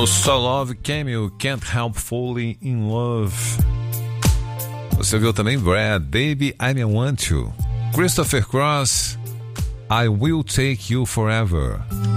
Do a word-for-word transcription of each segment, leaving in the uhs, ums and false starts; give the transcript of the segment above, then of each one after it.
So Love Cameo, Can't Help Falling in Love. Você viu também Brad, Baby I Want You. Christopher Cross, I Will Take You Forever.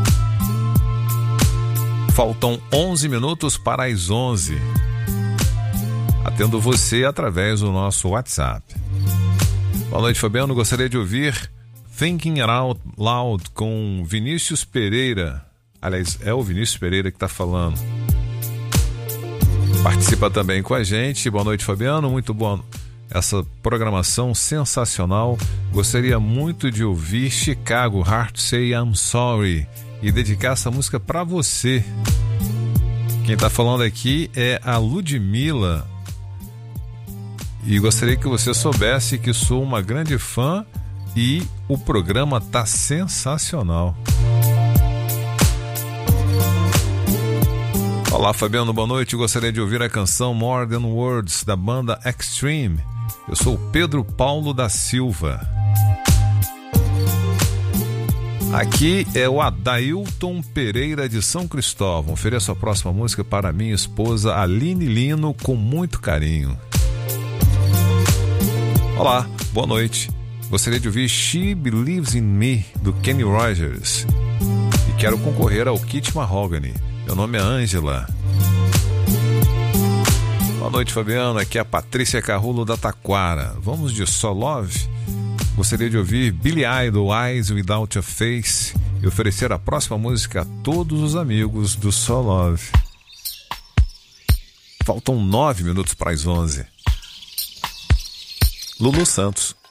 Faltam onze minutos para as onze. Atendo você através do nosso WhatsApp. Boa noite, Fabiano. Gostaria de ouvir Thinking Out Loud com Vinícius Pereira. Aliás, é o Vinícius Pereira que está falando. Participa também com a gente. Boa noite, Fabiano. Muito boa essa programação sensacional. Gostaria muito de ouvir Chicago, Hard to Say I'm Sorry, e dedicar essa música para você. Quem está falando aqui é a Ludmila. E gostaria que você soubesse que sou uma grande fã e o programa tá sensacional. Olá, Fabiano, boa noite. Gostaria de ouvir a canção More Than Words, da banda Extreme. Eu sou o Pedro Paulo da Silva. Aqui é o Adailton Pereira de São Cristóvão. Ofereço a próxima música para minha esposa Aline Lino com muito carinho. Olá, boa noite. Gostaria de ouvir She Believes in Me, do Kenny Rogers. E quero concorrer ao kit Mahogany. Meu nome é Ângela. Boa noite, Fabiano. Aqui é a Patrícia Carrulo da Taquara. Vamos de So Love? Gostaria de ouvir Billy Idol, Eyes Without a Face, e oferecer a próxima música a todos os amigos do So Love. Faltam nove minutos para as onze. Lulu Santos.